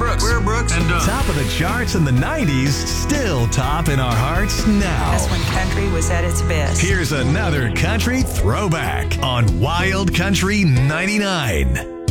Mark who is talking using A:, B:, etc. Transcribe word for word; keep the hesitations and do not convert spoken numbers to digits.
A: Brooks.
B: We're Brooks.
A: And Dunn.
C: Top of the charts in the nineties, still top in our hearts now.
D: That's when country was at its best.
C: Here's another country throwback on Wild Country ninety-nine.